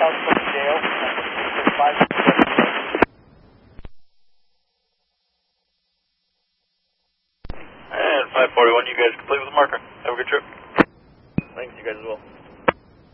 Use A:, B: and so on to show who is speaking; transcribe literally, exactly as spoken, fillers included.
A: south from jail. five
B: And five forty-one, you guys complete with the marker. Have a good trip.
A: Thanks, you guys as well.